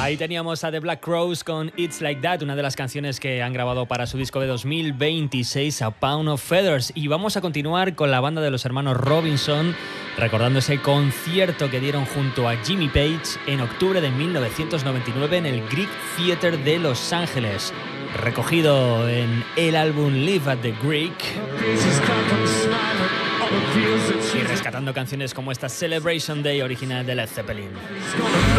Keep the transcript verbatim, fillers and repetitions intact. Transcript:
Ahí teníamos a The Black Crowes con It's Like That, una de las canciones que han grabado para su disco de dos mil veintiséis, A Pound of Feathers. Y vamos a continuar con la banda de los hermanos Robinson, recordando ese concierto que dieron junto a Jimmy Page en octubre de mil novecientos noventa y nueve en el Greek Theatre de Los Ángeles, recogido en el álbum Live at the Greek, y rescatando canciones como esta Celebration Day original de Led Zeppelin.